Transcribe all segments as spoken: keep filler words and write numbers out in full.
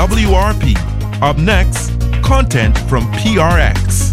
W R P. Up next, content from P R X.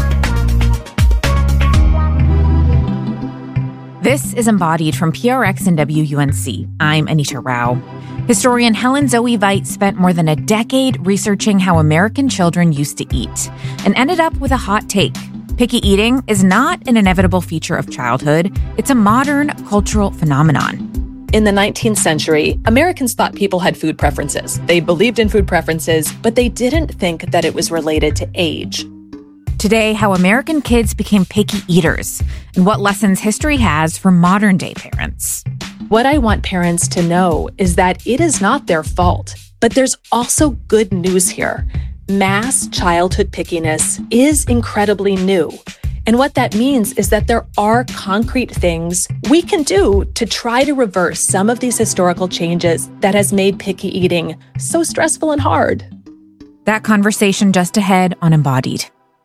This is Embodied from P R X and W U N C. I'm Anita Rao. Historian Helen Zoe Veit spent more than a decade researching how American children used to eat and ended up with a hot take. Picky eating is not an inevitable feature of childhood. It's a modern cultural phenomenon. In the nineteenth century, Americans thought people had food preferences. They believed in food preferences, but they didn't think that it was related to age. Today, how American kids became picky eaters and what lessons history has for modern-day parents. What I want parents to know is that it is not their fault, but there's also good news here. Mass childhood pickiness is incredibly new. And what that means is that there are concrete things we can do to try to reverse some of these historical changes that has made picky eating so stressful and hard. That conversation just ahead on Embodied.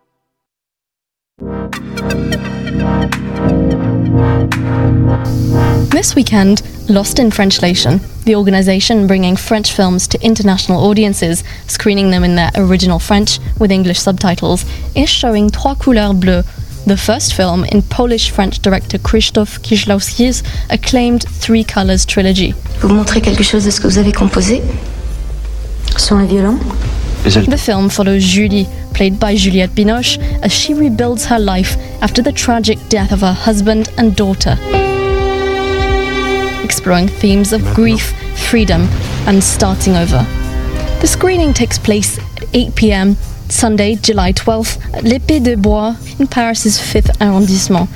This weekend, Lost in Frenchslation, the organization bringing French films to international audiences, screening them in their original French with English subtitles, is showing Trois Couleurs Bleues, the first film in Polish-French director Krzysztof Kieślowski's acclaimed Three Colors trilogy. Vous montrez quelque chose de ce que vous avez composé? Sont les violons? The film follows Julie, played by Juliette Binoche, as she rebuilds her life after the tragic death of her husband and daughter, exploring themes of grief, freedom, and starting over. The screening takes place at eight p.m. Sunday, July twelfth, at L'Épée de Bois in Paris's fifth arrondissement.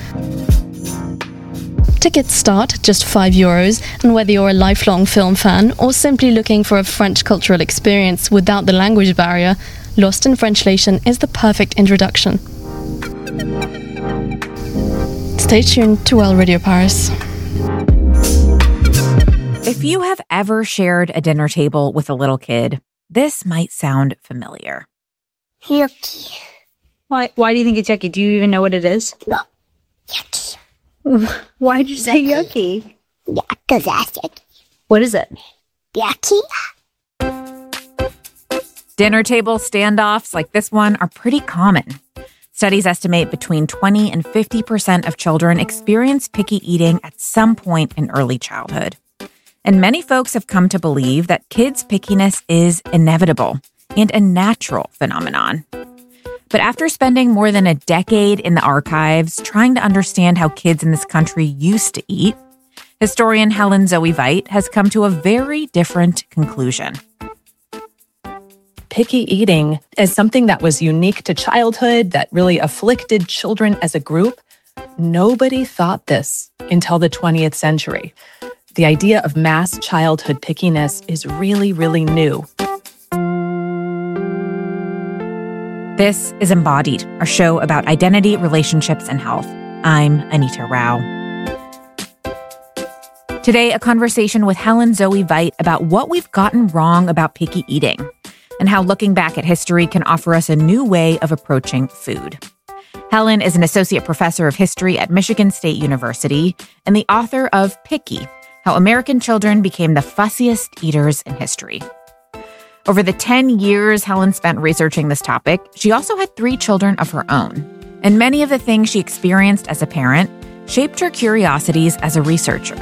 Tickets start at just five euros, and whether you're a lifelong film fan or simply looking for a French cultural experience without the language barrier, Lost in Frenchslation is the perfect introduction. Stay tuned to Well Radio Paris. If you have ever shared a dinner table with a little kid, this might sound familiar. Yucky. Why, why do you think it's yucky? Do you even know what it is? No. Yucky. Why did you say yucky? Yeah, because that's yucky. What is it? Yucky. Dinner table standoffs like this one are pretty common. Studies estimate between twenty and fifty percent of children experience picky eating at some point in early childhood. And many folks have come to believe that kids' pickiness is inevitable and a natural phenomenon. But after spending more than a decade in the archives trying to understand how kids in this country used to eat, historian Helen Zoe Veit has come to a very different conclusion. Picky eating is something that was unique to childhood, that really afflicted children as a group. Nobody thought this until the twentieth century. The idea of mass childhood pickiness is really, really new. This is Embodied, a show about identity, relationships, and health. I'm Anita Rao. Today, a conversation with Helen Zoe Veit about what we've gotten wrong about picky eating and how looking back at history can offer us a new way of approaching food. Helen is an associate professor of history at Michigan State University and the author of Picky: How American Children Became the Fussiest Eaters in History. Over the ten years Helen spent researching this topic, she also had three children of her own. And many of the things she experienced as a parent shaped her curiosities as a researcher.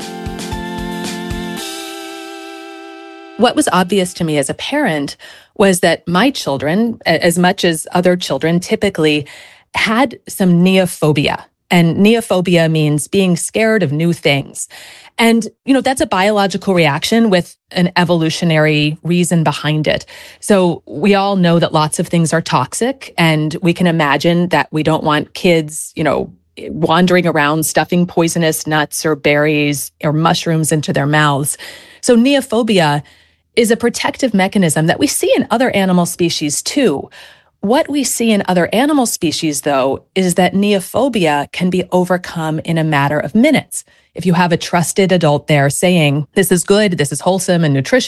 What was obvious to me as a parent was that my children, as much as other children, typically had some neophobia. And neophobia means being scared of new things. And, you know, that's a biological reaction with an evolutionary reason behind it. So we all know that lots of things are toxic, and we can imagine that we don't want kids, you know, wandering around stuffing poisonous nuts or berries or mushrooms into their mouths. So neophobia is a protective mechanism that we see in other animal species too. What we see in other animal species, though, is that neophobia can be overcome in a matter of minutes. If you have a trusted adult there saying, this is good, this is wholesome and nutritious,